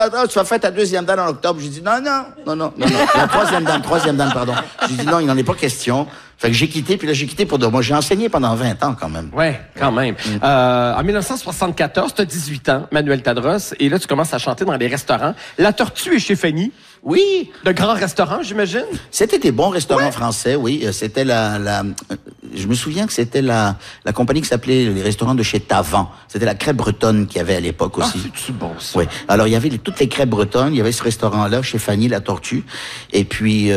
tu vas faire ta deuxième dame en octobre. J'ai dit, non. La troisième dame, pardon. J'ai dit, non, il n'en est pas question. Fait que j'ai quitté, puis là, j'ai quitté pour de moi. J'ai enseigné pendant 20 ans, quand même. Ouais, quand même. En 1974, tu as 18 ans, Manuel Tadros, et là, tu commences à chanter dans les restaurants. La Tortue est chez Fanny. Oui. De grands restaurants, j'imagine? C'était des bons restaurants français, oui. C'était je me souviens que c'était la compagnie qui s'appelait les restaurants de chez Tavan. C'était la crêpe bretonne qu'il y avait à l'époque aussi. Ah, c'est bon, ça. Oui. Alors, il y avait toutes les crêpes bretonnes. Il y avait ce restaurant-là, chez Fanny, la Tortue. Et puis,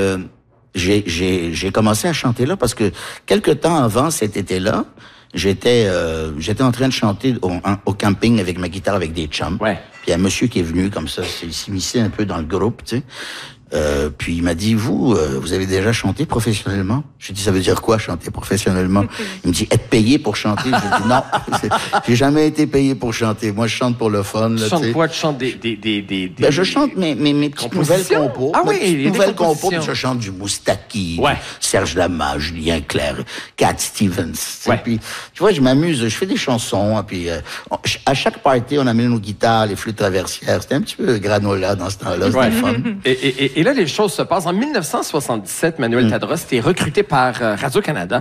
j'ai commencé à chanter là parce que quelque temps avant cet été-là, j'étais en train de chanter au camping avec ma guitare avec des chums. Ouais. Puis il y a un monsieur qui est venu comme ça, il s'immisçait un peu dans le groupe, tu sais. Puis il m'a dit, vous avez déjà chanté professionnellement? J'ai dit, ça veut dire quoi, chanter professionnellement? Il me dit, être payé pour chanter. J'ai dit, non, j'ai jamais été payé pour chanter. Moi, je chante pour le fun. Là, tu chantes quoi? Tu chantes des... Ben, je chante mes petites nouvelles compos. Ah oui, mes petites nouvelles compos, puis je chante du Moustaki, ouais. Serge Lama, Julien Clerc, Cat Stevens. Ouais. Puis, tu vois, je m'amuse, je fais des chansons, puis à chaque party, on amène nos guitares, les flûtes traversières. C'était un petit peu granola dans ce temps-là, c'était fun. Et là, les choses se passent. En 1977, Manuel Tadros était recruté par Radio-Canada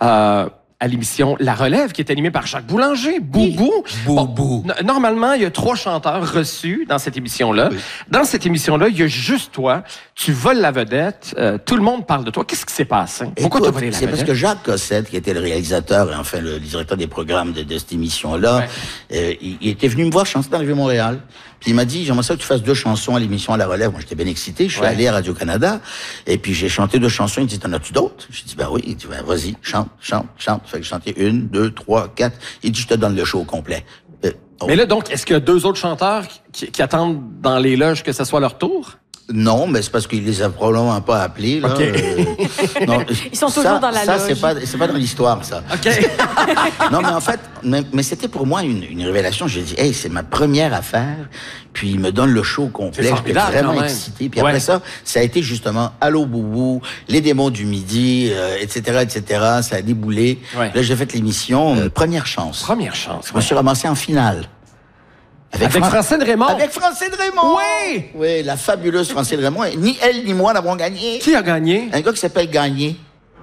à l'émission La Relève, qui est animée par Jacques Boulanger, Boubou. Boubou. Normalement, il y a 3 chanteurs reçus dans cette émission-là. Oui. Dans cette émission-là, il y a juste toi. Tu voles la vedette. Tout le monde parle de toi. Qu'est-ce qui s'est passé? Pourquoi tu as volé la vedette? C'est parce que Jacques Cossette, qui était le réalisateur et enfin le directeur des programmes de cette émission-là, il était venu me voir chanter dans le Vieux-Montréal. Puis il m'a dit, j'aimerais ça que tu fasses 2 chansons à l'émission à La Relève. Moi, j'étais bien excité. Je suis allé à Radio-Canada. Et puis, j'ai chanté 2 chansons. Il me dit, t'en as-tu d'autres? J'ai dit, ben oui. Il dit, ben vas-y, chante. Fait que j'ai chanté 1, 2, 3, 4. Il dit, je te donne le show au complet. Mais là, donc, est-ce qu'il y a 2 autres chanteurs qui attendent dans les loges que ce soit leur tour? Non, mais c'est parce qu'il les a probablement pas appelés, là. Okay. Non, ils sont toujours dans la loge. Ça, c'est pas dans l'histoire, ça. OK. Non, mais en fait, mais c'était pour moi une révélation. J'ai dit, hey, c'est ma première affaire. Puis il me donne le show complet. J'étais vraiment excité. Puis après ça a été justement Allô Boubou, Les démons du midi, etc. Ça a déboulé. Ouais. Là, j'ai fait l'émission Première chance. Première chance. Je me suis ramassé en finale. Avec Francine Raymond. Avec Francine Raymond. Oui. Oui, la fabuleuse Francine Raymond. Ni elle ni moi n'avons gagné. Qui a gagné? Un gars qui s'appelle Gagné.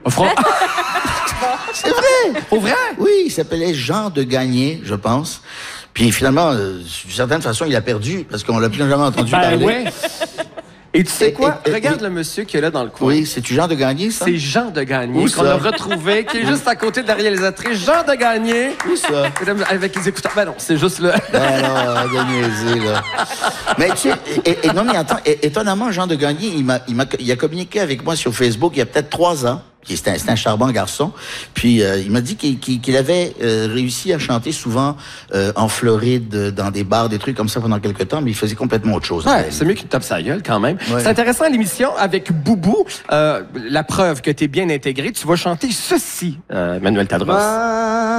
C'est vrai. Pour vrai? Oui, il s'appelait Jean de Gagné, je pense. Puis finalement, d'une certaine façon, il a perdu parce qu'on l'a plus jamais entendu parler. Ouais. Et tu sais quoi? Regarde le monsieur qui est là dans le coin. Oui, c'est-tu Jean de Gagné, ça? C'est Jean de Gagné qu'on a retrouvé, qui est juste à côté de la réalisatrice. Jean de Gagné. Où ça? Avec les écouteurs. Ben non, c'est juste là. Ben non, de niaiser, là. Mais tu sais, non mais attends, étonnamment, Jean de Gagné, il a communiqué avec moi sur Facebook il y a peut-être 3 ans. C'était un charmant garçon. Puis il m'a dit qu'il avait réussi à chanter souvent en Floride, dans des bars, des trucs comme ça pendant quelques temps, mais il faisait complètement autre chose. Ouais, c'est mieux qu'il tape sa gueule quand même. Ouais. C'est intéressant l'émission avec Boubou. La preuve que tu es bien intégré, tu vas chanter ceci, Manuel Tadros.